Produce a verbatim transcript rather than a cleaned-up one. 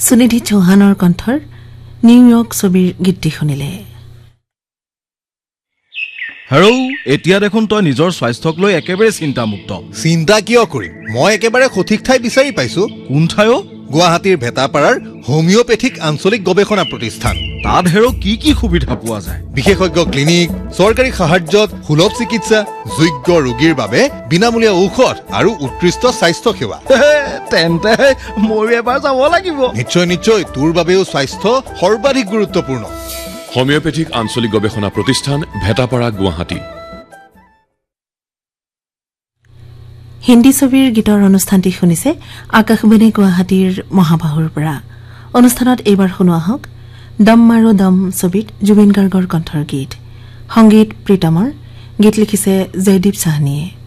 সুনিধি চৌহানৰ কণ্ঠৰ নিউয়ৰ্ক ছবিৰ গীতটি শুনিলে। হেৰৌ এতিয়া দেখোন তই নিজৰ স্বাস্থ্যক লৈ একেবাৰে চিন্তামুক্ত। চিন্তা কিয় কৰিম, মই একেবাৰে সঠিক ঠাই বিচাৰি পাইছো। কোন ঠাইও? গুৱাহাটীৰ ভেটাপাৰাৰ হোমিওপেথিক আঞ্চলিক গৱেষণা প্ৰতিষ্ঠান। তাত হেৰৌ কি কি সুবিধা পোৱা যায়? বিশেষজ্ঞ ক্লিনিক, চৰকাৰী সাহায্যত সুলভ চিকিৎসা, যোগ্য ৰোগীৰ বাবে বিনামূলীয়া ঔষধ আৰু উৎকৃষ্ট স্বাস্থ্য সেৱা। তেন্তে মই এবাৰ যাব লাগিব। নিশ্চয় নিশ্চয়, তোৰ বাবেও স্বাস্থ্য সৰ্বাধিক গুৰুত্বপূৰ্ণ। হোমিওপেথিক আঞ্চলিক গৱেষণা প্ৰতিষ্ঠান, ভেটাপাৰা, গুৱাহাটী। হিন্দী ছবিৰ গীতৰ অনুষ্ঠানটি শুনিছে আকাশবাণী গুৱাহাটীৰ মহাবাহুৰ পৰা। অনুষ্ঠানত এইবাৰ শুনোৱা হওক দম মাৰো দম ছবিত জুবিন গাৰ্গৰ কণ্ঠৰ গীত। সংগীত প্ৰীতমৰ, গীত লিখিছে জয়দীপ চাহনীয়ে।